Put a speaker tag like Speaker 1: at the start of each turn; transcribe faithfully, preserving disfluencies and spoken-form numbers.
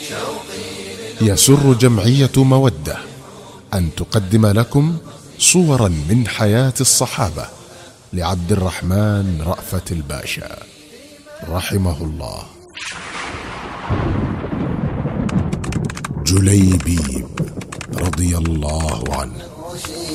Speaker 1: يسر جمعية مودة أن تقدم لكم صورا من حياة الصحابة لعبد الرحمن رأفت الباشا رحمه الله. جليبيب رضي الله عنه.